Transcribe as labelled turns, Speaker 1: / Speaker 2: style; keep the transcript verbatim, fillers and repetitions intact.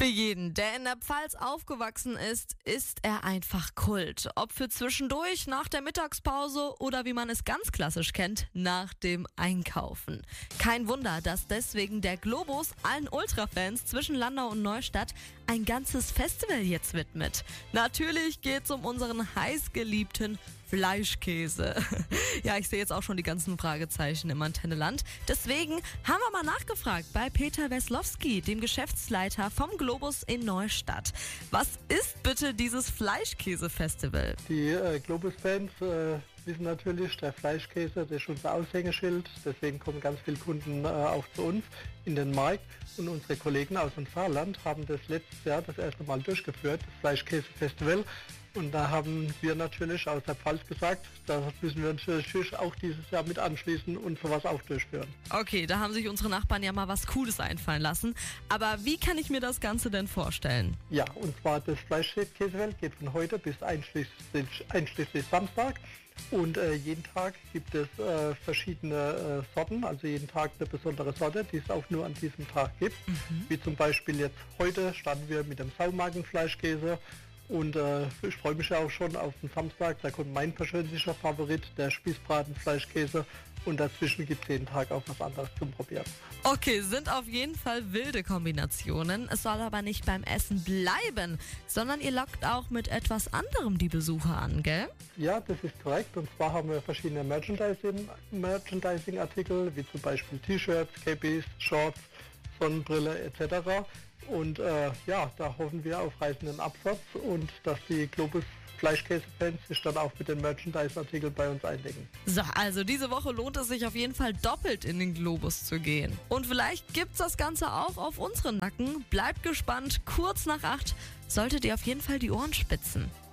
Speaker 1: Für jeden, der in der Pfalz aufgewachsen ist, ist er einfach Kult. Ob für zwischendurch, nach der Mittagspause oder wie man es ganz klassisch kennt, nach dem Einkaufen. Kein Wunder, dass deswegen der Globus allen Ultrafans zwischen Landau und Neustadt ein ganzes Festival jetzt widmet. Natürlich geht's um unseren heißgeliebten Fleischkäse. Ja, ich sehe jetzt auch schon die ganzen Fragezeichen im Antenneland. Deswegen haben wir mal nachgefragt bei Peter Weslowski, dem Geschäftsleiter vom Globus in Neustadt. Was ist bitte dieses Fleischkäse-Festival?
Speaker 2: Die äh, Globus-Fans äh, wissen natürlich, der Fleischkäse, das ist unser Aushängeschild. Deswegen kommen ganz viele Kunden äh, auch zu uns in den Markt. Und unsere Kollegen aus dem Saarland haben das letztes Jahr das erste Mal durchgeführt, das Fleischkäse-Festival. Und da haben wir natürlich aus der Pfalz gesagt, da müssen wir uns natürlich auch dieses Jahr mit anschließen und sowas auch durchführen.
Speaker 1: Okay, da haben sich unsere Nachbarn ja mal was Cooles einfallen lassen. Aber wie kann ich mir das Ganze denn vorstellen?
Speaker 2: Ja, und zwar das Fleischkäsefest geht von heute bis einschließlich, einschließlich Samstag. Und äh, jeden Tag gibt es äh, verschiedene äh, Sorten, also jeden Tag eine besondere Sorte, die es auch nur an diesem Tag gibt. Mhm. Wie zum Beispiel jetzt heute starten wir mit dem Saumagenfleischkäse. Und äh, ich freue mich ja auch schon auf den Samstag, da kommt mein persönlicher Favorit, der Spießbraten-Fleischkäse. Und dazwischen gibt es jeden Tag auch was anderes zum Probieren.
Speaker 1: Okay, sind auf jeden Fall wilde Kombinationen. Es soll aber nicht beim Essen bleiben, sondern ihr lockt auch mit etwas anderem die Besucher an, gell?
Speaker 2: Ja, das ist korrekt. Und zwar haben wir verschiedene Merchandising, Merchandising-Artikel, wie zum Beispiel T-Shirts, Cappies, Shorts, Sonnenbrille et cetera. Und äh, ja, da hoffen wir auf reißenden Absatz und dass die Globus Fleischkäse-Fans sich dann auch mit den Merchandise-Artikeln bei uns eindecken.
Speaker 1: So, also diese Woche lohnt es sich auf jeden Fall doppelt in den Globus zu gehen. Und vielleicht gibt's das Ganze auch auf unseren Nacken. Bleibt gespannt, kurz nach acht solltet ihr auf jeden Fall die Ohren spitzen.